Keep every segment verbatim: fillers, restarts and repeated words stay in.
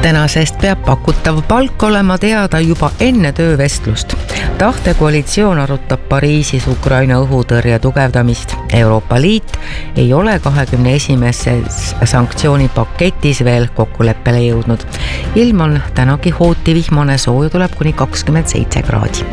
Tänasest peab pakutav palk olema teada juba enne töövestlust. Tahtekoalitsioon arutab Pariisis Ukraina õhutõrje tugevdamist. Euroopa Liit ei ole kahekümne esimeses sanktsioonipaketis veel kokkuleppele jõudnud. Ilm on tänagi hooti vihmane, sooja tuleb kuni kakskümmend seitse kraadi.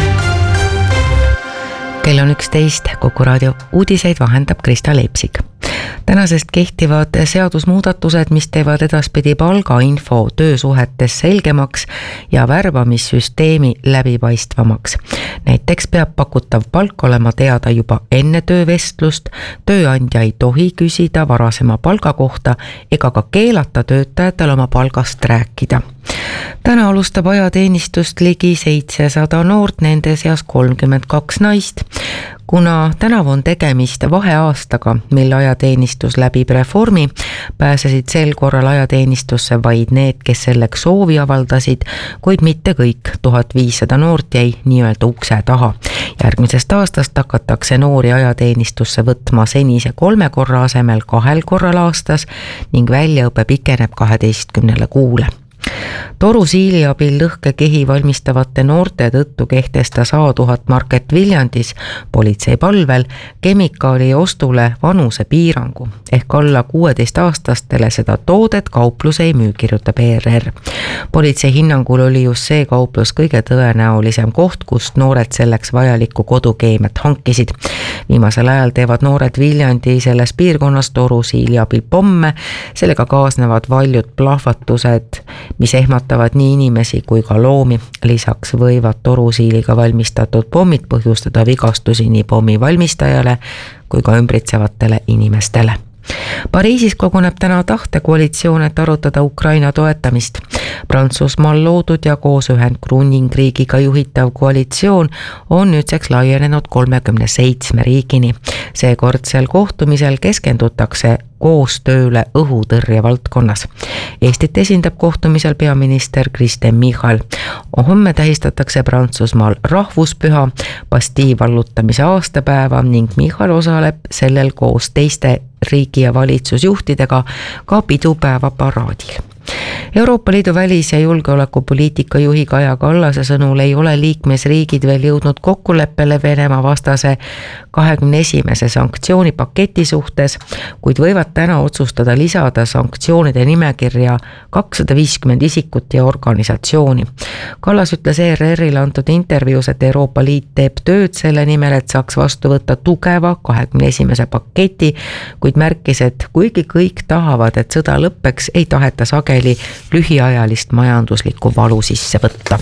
Kell on üksteist, Kuku raadio uudiseid vahendab Krista Leipsik. Tänasest kehtivad seadusmuudatused, mis teevad edaspidi palgainfo töösuhetes selgemaks ja värbamissüsteemi läbipaistvamaks. Näiteks peab pakutav palk olema teada juba enne töövestlust, tööandja ei tohi küsida varasema palga kohta ega ka keelata töötajatel oma palgast rääkida. Täna alustab ajateenistust ligi seitsesada noort, nende seas kolmkümmend kaks naist. Kuna tänavu on tegemist vaheaastaga, mil ajateenistus läbib reformi, pääsesid sel korral ajateenistusse vaid need, kes selleks soovi avaldasid, kuid mitte kõik. tuhat viissada noort jäi nii-öelda ukse taha. Järgmisest aastast hakatakse noori ajateenistusse võtma senise kolme korra asemel kahel korral aastas ning väljaõpe pikeneb kaheteistkümnele kuule. Toru siili abil lõhkekehi valmistavate noorte tõttu kehtestas A tuhat Market Viljandis politsei palvel kemikaali ostule vanuse piirangu ehk alla kuueteist aastastele seda toodet kauplus ei müü, kirjutab E R R. Politsei hinnangul oli just see kauplus kõige tõenäolisem koht, kust noored selleks vajalikku kodukeemiat hankisid. Viimasel ajal teevad noored Viljandi selles piirkonnas Toru siili abil pomme, sellega kaasnevad valjud plahvatused, mis ehmatavad nii inimesi kui ka loomi. Lisaks võivad torusiiliga valmistatud pommid põhjustada vigastusi nii pommi valmistajale kui ka ümbritsevatele inimestele. Pariisis koguneb täna tahtekoalitsioon, et arutada Ukraina toetamist. Prantsusmaal loodud ja koos Ühendkuningriigiga juhitav koalitsioon on nüüdseks laienenud kolmekümne seitsme riigini. Seekordsel kohtumisel keskendutakse koostööle õhutõrje valdkonnas. Eestit esindab kohtumisel peaminister Kristen Michal. Homme tähistatakse Prantsusmaal rahvuspüha, Bastille vallutamise aastapäeva ning Michal osaleb sellel koos teiste riigi- ja valitsusjuhtidega ka pidupäeva paraadil. Euroopa Liidu välis- ja julgeolekupoliitika juhi Kaja Kallase sõnul ei ole liikmesriigid veel jõudnud kokkuleppele Venemaa vastase kahekümne esimese sanktsioonipaketi suhtes, kuid võivad täna otsustada lisada sanktsioonide nimekirja kakssada viiskümmend isikut ja organisatsiooni. Kallas ütles E R R-ile antud intervjuus, et Euroopa Liit teeb tööd selle nimel, et saaks vastu võtta tugeva kahekümne esimese paketi, kuid märkis, et kuigi kõik tahavad, et sõda lõppeks, ei taheta sageli lühiajalist majanduslikku valu sisse võtta.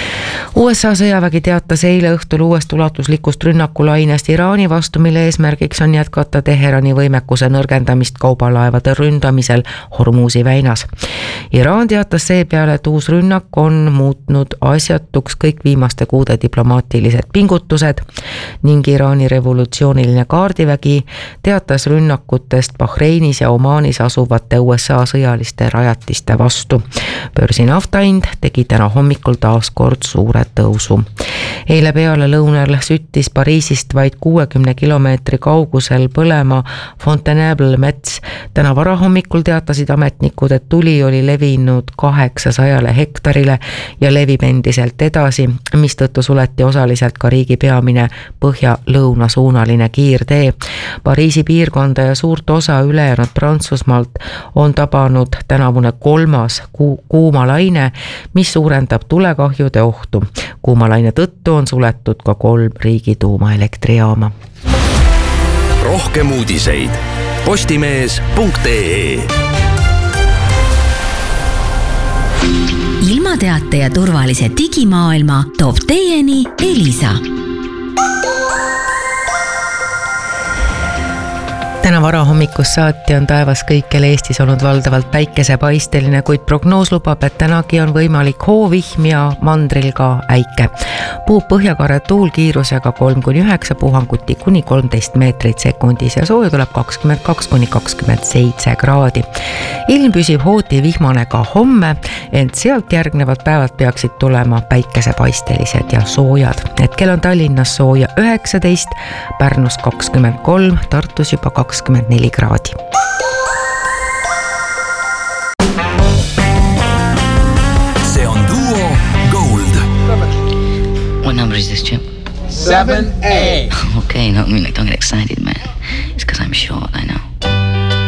U S A sõjavägi teatas eile õhtul uuest ulatuslikust rünnakulainest Iraani vastu, mille eesmärgiks on jätkata Teherani võimekuse nõrgendamist kaubalaevade ründamisel Hormuzi väinas. Iraan teatas seepeale, et uus rünnak on muutnud asjatuks kõik viimaste kuude diplomaatilised pingutused ning Iraani revolutsiooniline kaardivägi teatas rünnakutest Bahreinis ja Omaanis asuvate U S A sõjaliste rajatiste vastu. Börsi naftahind tegi täna hommikul taas kord suure tõusu. Eile peale lõunal süttis Pariisist vaid kuuekümne kilomeetri kaugusel põlema Fontainebleau mets. Täna varahommikul teatasid ametnikud, et tuli oli levinud kaheksasajale hektarile ja levib endiselt edasi, mistõttu suleti osaliselt ka riigi peamine põhja-lõuna suunaline kiirtee. Pariisi piirkonda ja suurt osa ülejäänud Prantsusmaalt on tabanud tänavune kolmas ku- kuumalaine, mis suurendab tulekahjude ohtu. Kuumalaine tõttu on suletud ka kolm riigi tuumaelektrijaama. Rohkem uudiseid postimees punkt ee. Ilmateate ja turvalise digimaailma toob teieni Elisa. Täna varahommikust saati on taevas kõikjal Eestis olnud valdavalt päikesepaisteline, kuid prognoos lubab, et tänagi on võimalik hoovihm ja mandril ka äike. Puhub põhjakare tuul kiirusega kolm kuni üheksa, puhanguti kuni kolmteist meetrit sekundis ja sooja tuleb kakskümmend kaks kuni kakskümmend seitse kraadi. Ilm püsib hooti vihmane ka homme, ent sealt järgnevad päevad peaksid tulema päikesepaistelised ja soojad. Hetkel on Tallinnas sooja üheksateist, Pärnus kakskümmend kolm, Tartus juba kakskümmend neli kraadi. What number is this, Jim? seven A. Okay, no, I mean, like, don't get excited, man. It's because I'm short, I know.